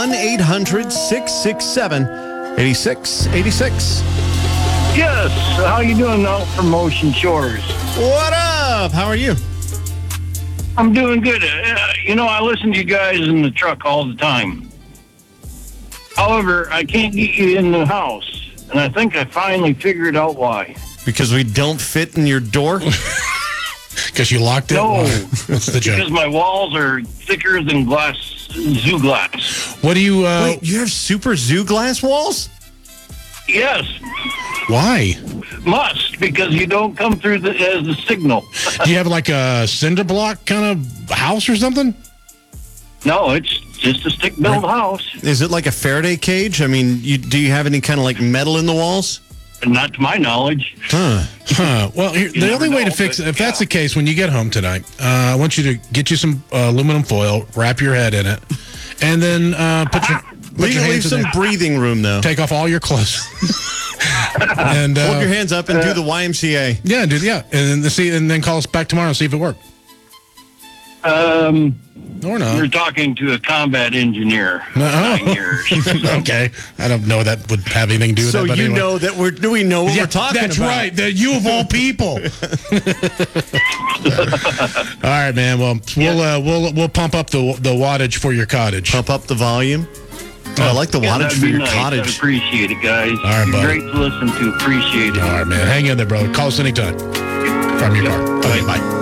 1-800-667-8686. Yes. How you doing out from Ocean Shores? What up? How are you? I'm doing good. I listen to you guys in the truck all the time. However, I can't get you in the house, and I think I finally figured out why. Because we don't fit in your door? Because you locked it? No. What's the joke? Because my walls are thicker than zoo glass. What do you... Wait, you have super zoo glass walls? Yes. Why? Must, because you don't come through as the signal. Do you have like a cinder block kind of house or something? No, it's just a stick-built house. Is it like a Faraday cage? I mean, do you have any kind of like metal in the walls? Not to my knowledge. Well, the only way to fix it, if that's the case, when you get home tonight, I want you to get you some aluminum foil, wrap your head in it, and then put your Leave hands in some there. breathing room, though. Take off all your clothes. And hold your hands up and do the YMCA. Yeah, dude. Yeah, and then call us back tomorrow and see if it worked. Or not. You're talking to a combat engineer. 9 years. Okay, I don't know that would have anything to do with So that. But you anyway. know that we're talking That's about. right. That you of all people. All right, man. Well, we'll pump up the wattage for your cottage. Pump up the volume. Oh, I like the wattage that'd for be your nice. cottage. I appreciate it, guys. All right, You're buddy. great to listen to. Appreciate it. All right, man. Hang in there, brother. Call us anytime from your car. Okay, bye.